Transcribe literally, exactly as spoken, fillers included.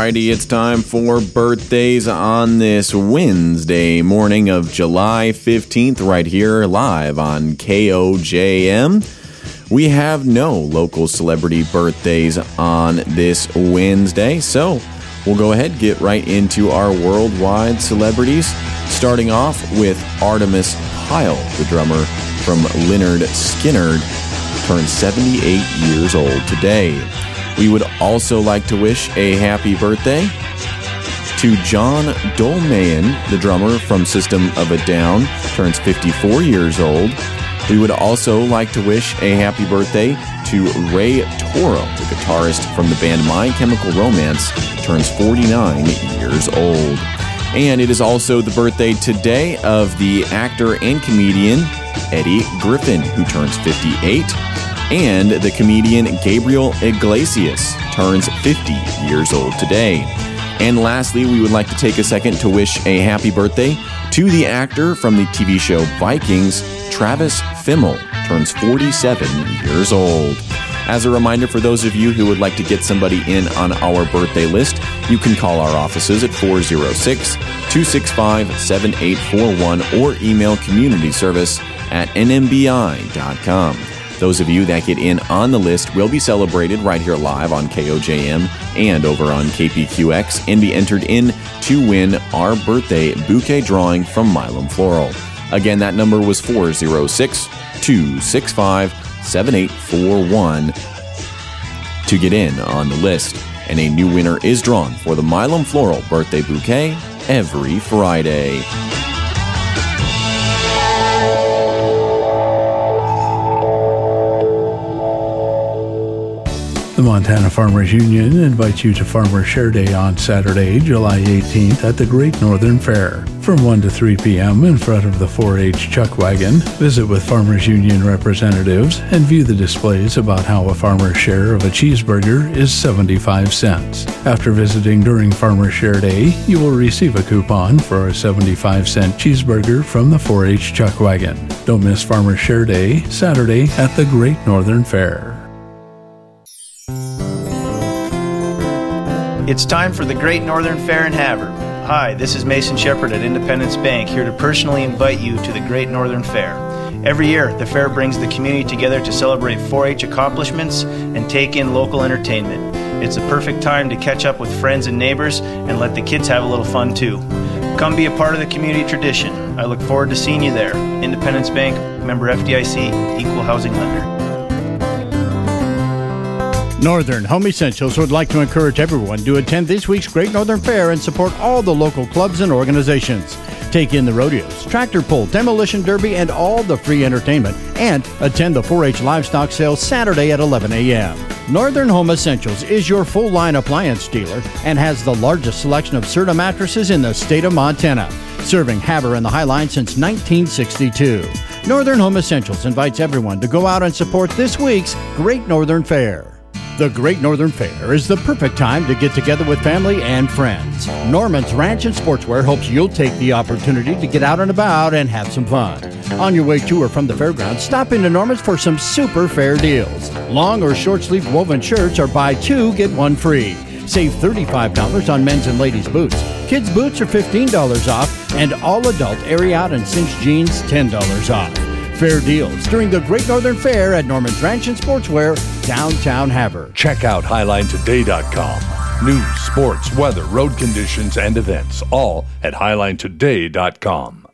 righty, it's time for birthdays on this Wednesday morning of July fifteenth, right here live on K O J M. We have no local celebrity birthdays on this Wednesday, so we'll go ahead and get right into our worldwide celebrities, starting off with Artemis Pyle, the drummer from Lynyrd Skynyrd, turned seventy-eight years old today. We would also like to wish a happy birthday to John Dolmayan, the drummer from System of a Down, turns fifty-four years old. We would also like to wish a happy birthday to Ray Toro, the guitarist from the band My Chemical Romance, turns forty-nine years old. And it is also the birthday today of the actor and comedian Eddie Griffin, who turns fifty-eight. And the comedian Gabriel Iglesias turns fifty years old today. And lastly, we would like to take a second to wish a happy birthday to the actor from the T V show Vikings, Travis Fimmel, turns forty-seven years old. As a reminder, for those of you who would like to get somebody in on our birthday list, you can call our offices at four oh six, two six five, seven eight four one or email community service at n m b i dot com. Those of you that get in on the list will be celebrated right here live on K O J M and over on K P Q X and be entered in to win our birthday bouquet drawing from Milam Floral. Again, that number was four oh six, two six five, seven eight four one to get in on the list. And a new winner is drawn for the Milam Floral birthday bouquet every Friday. The Montana Farmers Union invites you to Farmers Share Day on Saturday, July eighteenth at the Great Northern Fair. From one to three p.m. in front of the four H Chuck Wagon, visit with Farmers Union representatives and view the displays about how a farmer's share of a cheeseburger is seventy-five cents. After visiting during Farmers Share Day, you will receive a coupon for a seventy-five cent cheeseburger from the four H Chuck Wagon. Don't miss Farmers Share Day, Saturday at the Great Northern Fair. It's time for the Great Northern Fair in Havre. Hi, this is Mason Shepard at Independence Bank, here to personally invite you to the Great Northern Fair. Every year, the fair brings the community together to celebrate four H accomplishments and take in local entertainment. It's a perfect time to catch up with friends and neighbors and let the kids have a little fun too. Come be a part of the community tradition. I look forward to seeing you there. Independence Bank, member F D I C, equal housing lender. Northern Home Essentials would like to encourage everyone to attend this week's Great Northern Fair and support all the local clubs and organizations. Take in the rodeos, tractor pull, demolition derby, and all the free entertainment, and attend the four H livestock sale Saturday at eleven a.m. Northern Home Essentials is your full-line appliance dealer and has the largest selection of Serta mattresses in the state of Montana, serving Havre and the Highline since nineteen sixty-two. Northern Home Essentials invites everyone to go out and support this week's Great Northern Fair. The Great Northern Fair is the perfect time to get together with family and friends. Norman's Ranch and Sportswear hopes you'll take the opportunity to get out and about and have some fun. On your way to or from the fairgrounds, stop into Norman's for some super fair deals. Long or short sleeve woven shirts are buy two, get one free. Save thirty-five dollars on men's and ladies' boots. Kids' boots are fifteen dollars off, and all adult Ariat and Cinch jeans ten dollars off. Fair deals during the Great Northern Fair at Norman's Ranch and Sportswear, downtown Havre. Check out highline today dot com. News, sports, weather, road conditions, and events, all at highline today dot com.